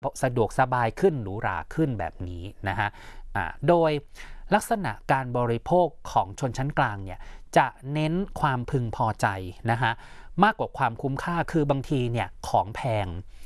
สะดวกสบายขึ้นหรูหราขึ้นแบบนี้นะฮะโดยลักษณะการบริโภคของชนชั้นกลางเนี่ยจะเน้นความพึงพอใจนะฮะมากกว่าความคุ้มค่าคือบางทีเนี่ยของแพง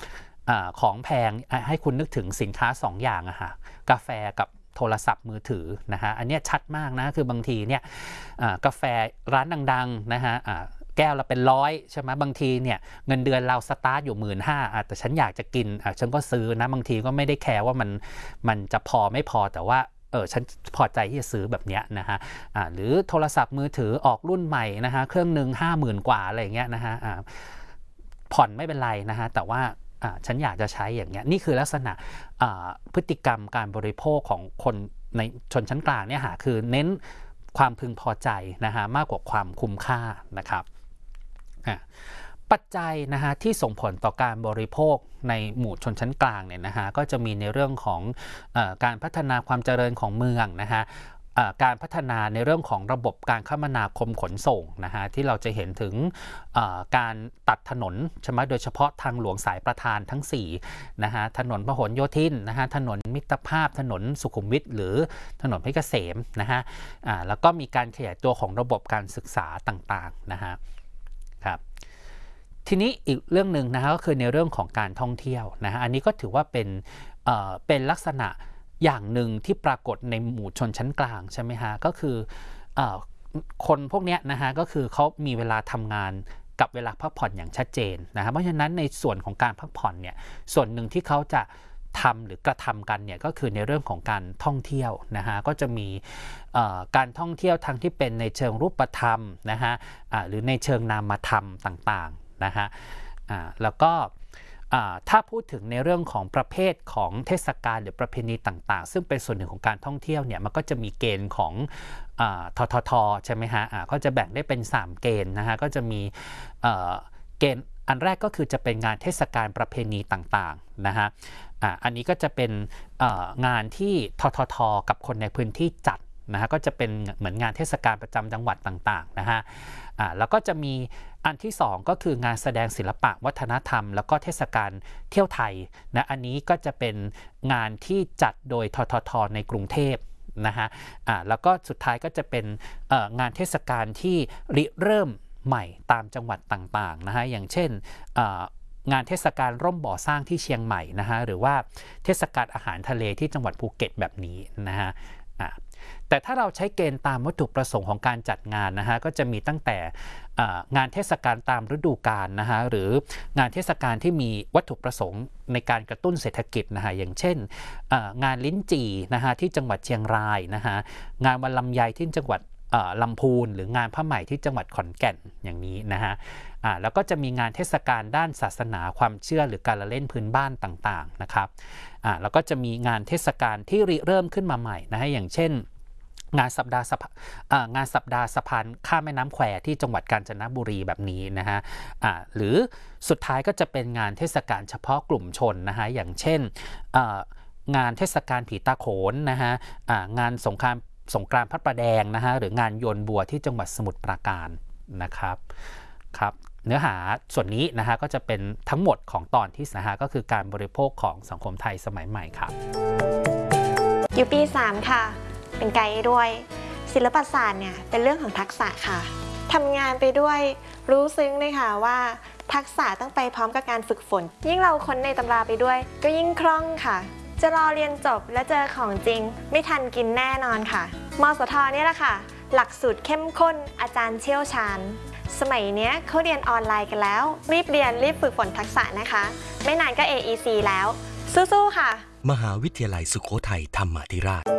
ให้คุณนึกถึงสินค้า2 อย่างอะฮะกาแฟกับโทรศัพท์มือถือนะฮะอันนี้ชัดมากนะคือบางทีเนี่ยกาแฟร้านดังๆนะฮะแก้วละเป็น100ใช่ไหมบางทีเนี่ยเงินเดือนเราสตาร์ทอยู่15,000แต่ฉันอยากจะกินฉันก็ซื้อนะบางทีก็ไม่ได้แคร์ว่ามันจะพอไม่พอแต่ว่าฉันพอใจที่จะซื้อแบบนี้นะฮะหรือโทรศัพท์มือถือออกรุ่นใหม่นะฮะเครื่องหนึ่ง50,000 กว่าอะไรอย่างเงี้ยนะฮะผ่อนไม่เป็นไรนะฮะแต่ว่าฉันอยากจะใช้อย่างเงี้ยนี่คือลักษณะพฤติกรรมการบริโภคของคนในชนชั้นกลางเนี่ยคือเน้นความพึงพอใจนะฮะมากกว่าความคุ้มค่านะครับปัจจัยนะฮะที่ส่งผลต่อการบริโภคในหมู่ชนชั้นกลางเนี่ยนะฮะก็จะมีในเรื่องของการพัฒนาความเจริญของเมืองนะฮะการพัฒนาในเรื่องของระบบการคมนาคมขนส่งนะฮะที่เราจะเห็นถึงการตัดถนนใช่ไหมโดยเฉพาะทางหลวงสายประธานทั้ง4นะฮะถนนพหลโยธินนะฮะถนนมิตรภาพถนนสุขุมวิทหรือถนนเพชรเกษมนะฮะแล้วก็มีการขยายตัวของระบบการศึกษาต่างๆนะฮะครับทีนี้อีกเรื่องหนึ่งนะฮะก็คือในเรื่องของการท่องเที่ยวนะฮะอันนี้ก็ถือว่าเป็นลักษณะอย่างหนึ่งที่ปรากฏในหมู่ชนชั้นกลางใช่ไหมฮะก็คือคนพวกนี้นะฮะก็คือเขามีเวลาทำงานกับเวลาพักผ่อนอย่างชัดเจนนะฮะเพราะฉะนั้นในส่วนของการพักผ่อนเนี่ยส่วนหนึ่งที่เขาจะทำหรือกระทำกันเนี่ยก็คือในเรื่องของการท่องเที่ยวนะฮะก็จะมีการท่องเที่ยวทางที่เป็นในเชิงรูปธรรมนะฮะหรือในเชิงนามธรรมต่างๆนะฮะแล้วก็ถ้าพูดถึงในเรื่องของประเภทของเทศกาลหรือประเพณีต่างๆซึ่งเป็นส่วนหนึ่งของการท่องเที่ยวเนี่ยมันก็จะมีเกณฑ์ของททใช่ไหมฮะก็จะแบ่งได้เป็น3เกณฑ์นะฮะก็จะมีเกณฑ์อันแรกก็คือจะเป็นงานเทศกาลประเพณีต่างๆนะฮะอันนี้ก็จะเป็นงานที่ททกับคนในพื้นที่จัดนะฮะก็จะเป็นเหมือนงานเทศกาลประจำจังหวัดต่างๆนะฮะแล้วก็จะมีอันที่2ก็คืองานแสดงศิลปะวัฒนธรรมแล้วก็เทศกาลเที่ยวไทยนะอันนี้ก็จะเป็นงานที่จัดโดยททในกรุงเทพนะฮะแล้วก็สุดท้ายก็จะเป็นงานเทศกาลที่ริเริ่มใหม่ตามจังหวัดต่างๆนะฮะอย่างเช่นงานเทศกาลร่มบ่อสร้างที่เชียงใหม่นะฮะหรือว่าเทศกาลอาหารทะเลที่จังหวัดภูเก็ตแบบนี้นะฮะแต่ถ้าเราใช้เกณฑ์ตามวัตถุประสงค์ของการจัดงานนะฮะก็จะมีตั้งแต่งานเทศกาลตามฤดูกาลนะฮะหรืองานเทศกาลที่มีวัตถุประสงค์ในการกระตุ้นเศรษฐกิจนะฮะอย่างเช่นงานลิ้นจี่นะฮะที่จังหวัดเชียงรายนะฮะงานวันลำไยที่จังหวัดลำพูนหรืองานผ้าไหมที่จังหวัดขอนแก่นอย่างนี้นะฮะแล้วก็จะมีงานเทศกาลด้านศาสนาความเชื่อหรือการละเล่นพื้นบ้านต่างๆนะครับแล้วก็จะมีงานเทศกาลที่ริเริ่มขึ้นมาใหม่นะฮะอย่างเช่นงานสัปดาห์สะพานข้ามแม่น้ำแควที่จังหวัดกาญจนบุรีแบบนี้นะฮะหรือสุดท้ายก็จะเป็นงานเทศกาลเฉพาะกลุ่มชนนะฮะอย่างเช่นงานเทศกาลผีตาโขนนะฮะงานสงกรานต์พระประแดงนะฮะหรืองานโยนบัวที่จังหวัดสมุทรปราการนะครับเนื้อหาส่วนนี้นะฮะก็จะเป็นทั้งหมดของตอนที่นะฮะก็คือการบริโภคของสังคมไทยสมัยใหม่ครับอยู่ปี 3 ค่ะเป็นไกด์ด้วยศิลปศาสตร์เนี่ยเป็นเรื่องของทักษะค่ะทำงานไปด้วยรู้ซึ้งเลยค่ะว่าทักษะต้องไปพร้อมกับการฝึกฝนยิ่งเราค้นในตำราไปด้วยก็ยิ่งคล่องค่ะจะรอเรียนจบและเจอของจริงไม่ทันกินแน่นอนค่ะมสท.นี่แหละค่ะหลักสูตรเข้มข้นอาจารย์เชี่ยวชาญสมัยนี้เขาเรียนออนไลน์กันแล้วรีบเรียนรีบฝึกฝนทักษะนะคะไม่นานก็ AEC แล้วสู้ๆค่ะมหาวิทยาลัยสุโขทัยธรรมาธิราช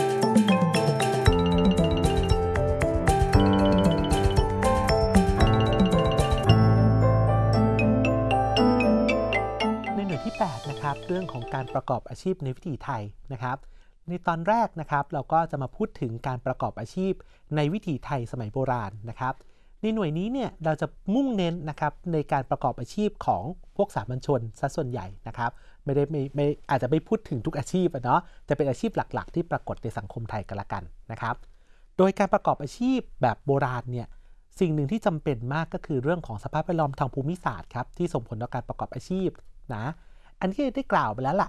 ที่8นะครับเรื่องของการประกอบอาชีพในวิถีไทยนะครับในตอนแรกนะครับเราก็จะมาพูดถึงการประกอบอาชีพในวิถีไทยสมัยโบราณนะครับในหน่วยนี้เนี่ยเราจะมุ่งเน้นนะครับในการประกอบอาชีพของพวกสามัญชนซะส่วนใหญ่นะครับไม่อาจจะไม่พูดถึงทุกอาชีพเนาะจะเป็นอาชีพหลักๆที่ปรากฏในสังคมไทยกันละกันนะครับโดยการประกอบอาชีพแบบโบราณเนี่ยสิ่งหนึ่งที่จำเป็นมากก็คือเรื่องของสภาพแวดล้อมทางภูมิศาสตร์ครับที่ส่งผลต่อการประกอบอาชีพนะอันที่ได้กล่าวไปแล้วล่ะ